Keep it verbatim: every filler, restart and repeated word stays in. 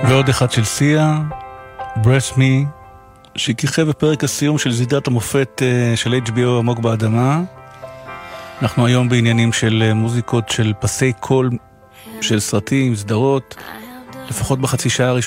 ועוד אחד של סיה, Breath Me, שכיכב בפרק הסיום של סדרת המופת של אייץ' בי או עמוק באדמה. אנחנו היום בעניינים של מוזיקות של פסי קול של סרטים, סדרות, לפחות בחצי שעה הראשונה